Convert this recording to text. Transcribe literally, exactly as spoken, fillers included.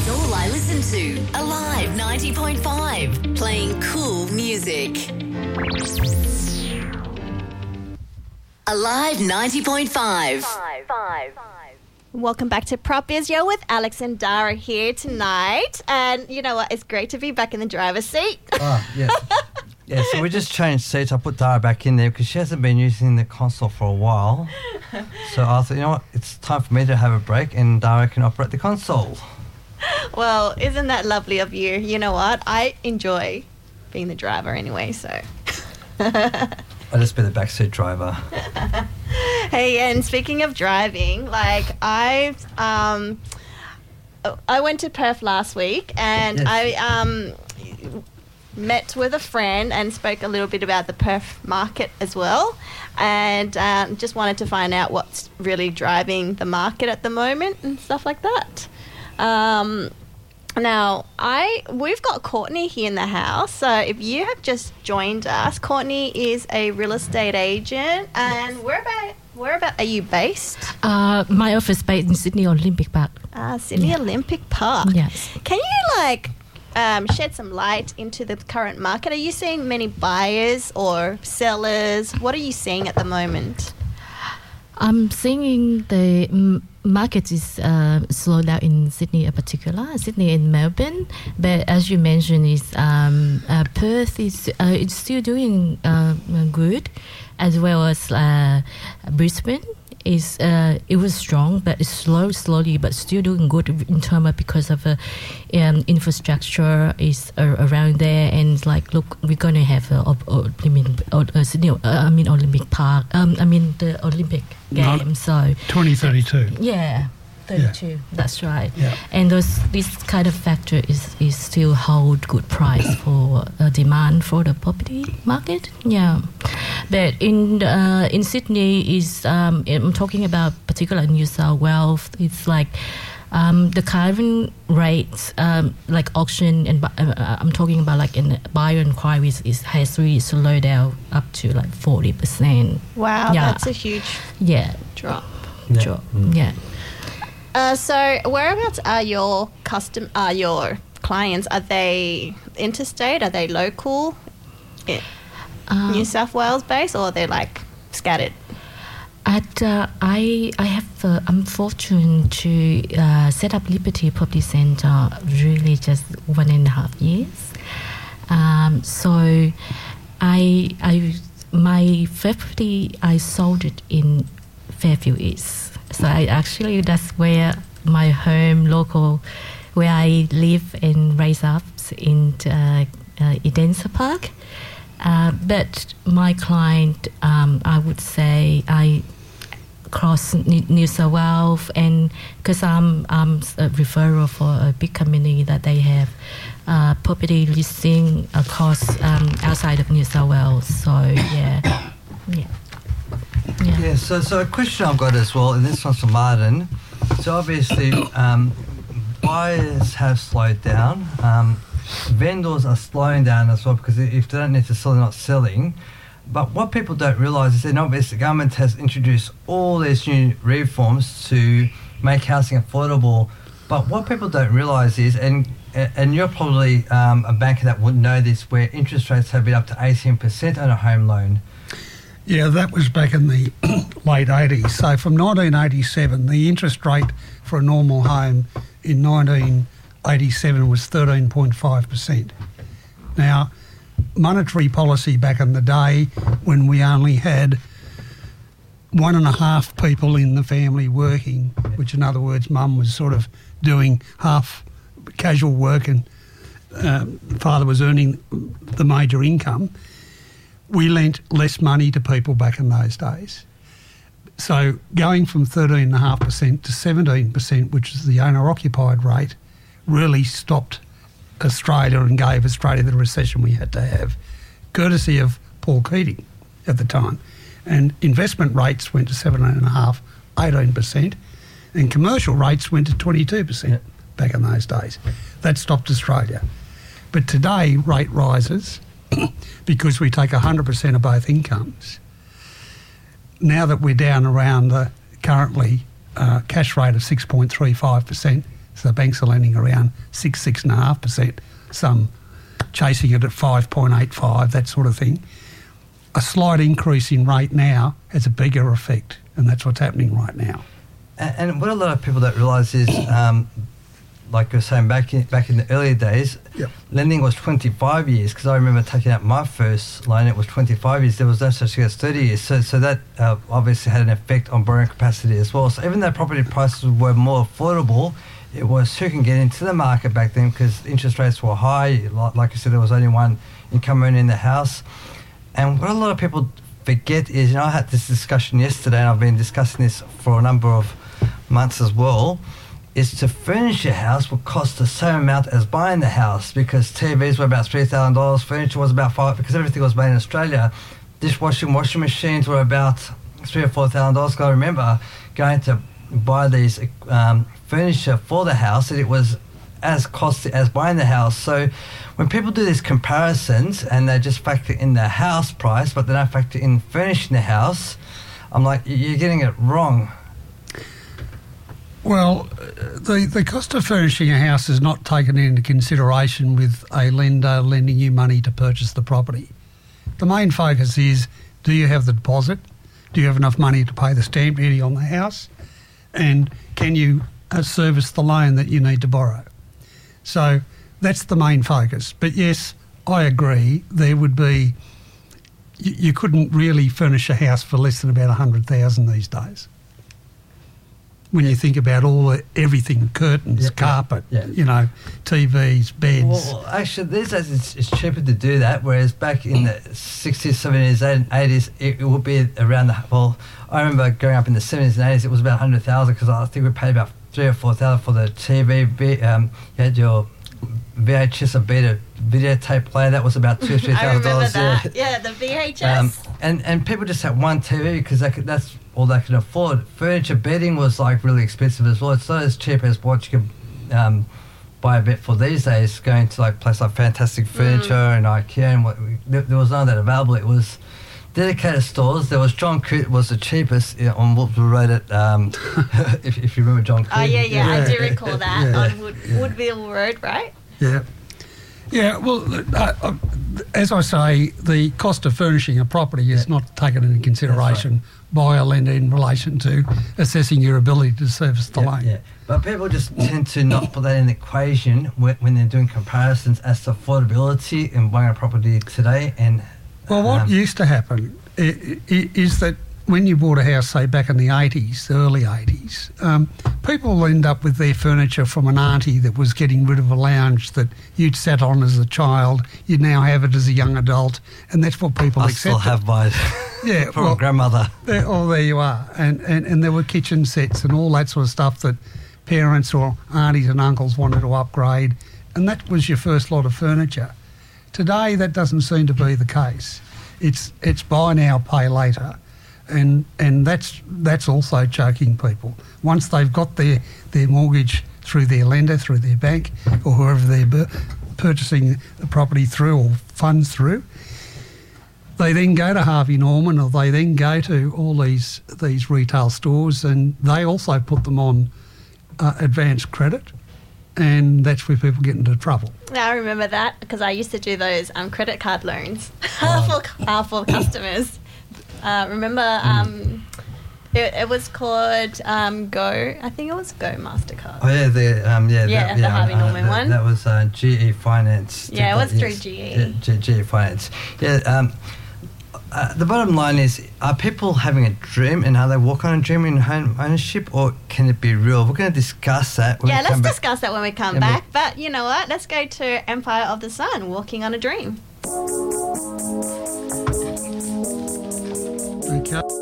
It's all I listen to. Alive ninety point five. Playing cool music. Alive ninety point five. Five, five, five. Welcome back to Prop Biz Yo with Alex and Dara here tonight. And you know what? It's great to be back in the driver's seat. Oh, yes. Yeah, so we just changed seats. I put Dara back in there because she hasn't been using the console for a while. So I thought, you know what? It's time for me to have a break and Dara can operate the console. Well, isn't that lovely of you? You know what? I enjoy being the driver anyway, so... I'll just be the backseat driver. Hey, and speaking of driving, like I, um, I went to Perth last week, and yes. I um, met with a friend and spoke a little bit about the Perth market as well, and um, just wanted to find out what's really driving the market at the moment and stuff like that. Um, Now, I we've got Courtney here in the house. So if you have just joined us, Courtney is a real estate agent. And where about, where about are you based? Uh, my office based in Sydney Olympic Park. Uh, Sydney Yeah. Olympic Park. Yes. Can you, like, um, shed some light into the current market? Are you seeing many buyers or sellers? What are you seeing at the moment? I'm seeing the mm, market is uh, slowed down in Sydney in particular, Sydney and Melbourne. But as you mentioned, is um, uh, Perth is uh, it's still doing uh, good, as well as uh, Brisbane. Is uh, it was strong, but it's slow, slowly, but still doing good in terms of because of uh, um, infrastructure is uh, around there, and like look, we're gonna have a, a, a, I mean, a, Sydney, uh, I mean Olympic Park, um, I mean the Olympic No, Games. So twenty thirty-two. yeah. thirty-two, yeah. That's right. Yeah. And those this kind of factor is, is still hold good price for uh, demand for the property market. Yeah. But in uh, in Sydney is um, I'm talking about particularly New South Wales. It's like um, the current rates, um, like auction and uh, I'm talking about like in buyer inquiries is has really slowed down up to like forty percent. Wow, Yeah. that's a huge Yeah. drop. Yeah. Drop. Mm. Yeah. Uh, so whereabouts are your custom? Are your clients? Are they interstate? Are they local? I- Um, New South Wales based, or are they like scattered? At uh, I I have uh, I'm fortunate to uh, set up Liberty Property Centre really just one and a half years. Um, so I I my property I sold it in Fairfield East. So I actually that's where my home local where I live and raise up in uh, uh, Edensa Park. Uh, but my client, um, I would say, I cross New South Wales, and because I'm, I'm a referral for a big company that they have uh, property listing across um, outside of New South Wales. So yeah, yeah, yeah. Yeah, so, so a question I've got as well, and this one's from Martin. So obviously, um, buyers have slowed down. Um, vendors are slowing down as well because if they don't need to sell, they're not selling. But what people don't realise is that obviously the government has introduced all these new reforms to make housing affordable. But what people don't realise is, and and you're probably um, a banker that would know this, where interest rates have been up to eighteen percent on a home loan. Yeah, that was back in the late eighties. So from nineteen eighty-seven, the interest rate for a normal home in nineteen eighty-seven was thirteen point five percent. Now, monetary policy back in the day when we only had one and a half people in the family working, which in other words, mum was sort of doing half casual work and um, father was earning the major income, we lent less money to people back in those days. So going from thirteen point five percent to seventeen percent, which is the owner-occupied rate, really stopped Australia and gave Australia the recession we had to have, courtesy of Paul Keating at the time. And investment rates went to seventeen point five, eighteen percent, and commercial rates went to twenty-two percent yeah. back in those days. That stopped Australia. But today, rate rises because we take one hundred percent of both incomes. Now that we're down around the currently uh, cash rate of six point three five percent, So banks are lending around six, six and a half percent. Some chasing it at five point eight five, that sort of thing. A slight increase in rate now has a bigger effect, and that's what's happening right now. And, and what a lot of people don't realise is, um, like you were saying, back in, back in the early days, Yep. lending was twenty-five years, because I remember taking out my first loan, it was twenty-five years. There was no such thing as thirty years. So so that uh, obviously had an effect on borrowing capacity as well. So even though property prices were more affordable, it was who can get into the market back then, because interest rates were high. Like, like you said, there was only one income earner in the house. And what a lot of people forget is, you know, I had this discussion yesterday, and I've been discussing this for a number of months as well, is to furnish a house will cost the same amount as buying the house, because T Vs were about three thousand dollars, furniture was about five, because everything was made in Australia. Dishwashing, washing machines were about three or four thousand dollars. I remember going to buy these um, furniture for the house, and it was as costly as buying the house. So when people do these comparisons and they just factor in the house price, but they don't factor in furnishing the house, I'm like, you're getting it wrong. Well, the, the cost of furnishing a house is not taken into consideration with a lender lending you money to purchase the property. The main focus is, do you have the deposit? Do you have enough money to pay the stamp duty on the house? And can you uh, service the loan that you need to borrow? So that's the main focus. But yes, I agree, there would be, you, you couldn't really furnish a house for less than about one hundred thousand dollars these days. When you think about all the, everything, curtains, Yeah, carpet, yeah, yeah. you know, T Vs, beds. Well, actually, these days it's, it's cheaper to do that, whereas back in the sixties, seventies, eighties, it, it would be around the, well, I remember growing up in the seventies and eighties, it was about one hundred thousand, because I think we paid about three or four thousand for the T V. B, um, you had your V H S or beta videotape player, that was about two or three I thousand remember dollars. that. Yeah, the V H S. Um, and, and people just had one T V because they could, that's all they could afford. Furniture, bedding was like really expensive as well. It's not as cheap as what you could um, buy a bed for these days. Going to like places like Fantastic Furniture mm. and IKEA, and what, there, there was none of that available. It was dedicated stores. There was John Coote was the cheapest, you know, on Woodville Road at, um, if, if you remember John Coote. Oh, yeah, yeah, Yeah. I do recall that Yeah. on Wood, Yeah. Woodville Road, right? Yeah. Yeah, well, uh, uh, as I say, the cost of furnishing a property is Yeah. not taken into consideration by a lender in relation to assessing your ability to service the Yeah, loan. yeah. But people just tend to not put that in the equation when, when they're doing comparisons as to affordability in buying a property today. And Well, what um, used to happen i- i- is that when you bought a house, say back in the eighties, the early eighties, um, people will end up with their furniture from an auntie that was getting rid of a lounge that you'd sat on as a child. You now have it as a young adult, and that's what people I accept. still have mine Yeah, from well, a grandmother. There, oh, there you are. And, and and there were kitchen sets and all that sort of stuff that parents or aunties and uncles wanted to upgrade, and that was your first lot of furniture. Today, that doesn't seem to be the case. It's it's buy now, pay later, and and that's that's also choking people. Once they've got their, their mortgage through their lender, through their bank, or whoever they're bu- purchasing the property through or funds through, they then go to Harvey Norman, or they then go to all these these retail stores, and they also put them on uh, advanced credit, and that's where people get into trouble. Yeah, I remember that because I used to do those um, credit card loans for, uh, for customers. Uh, remember, um, it, it was called um, Go. I think it was Go MasterCard. Oh yeah, the um, yeah, Yeah, that, the yeah, Harvey uh, Norman that, one. That was uh, G E Finance. Yeah, it did was that, through yes. G E. Yeah, G- G E Finance. Yeah. Um, uh, the bottom line is: are people having a dream, and are they walk on a dream in home ownership, or can it be real? We're going to discuss that. When Yeah, we let's come back. discuss that when we come Yeah, back. But you know what? Let's go to Empire of the Sun, Walking on a Dream. Okay.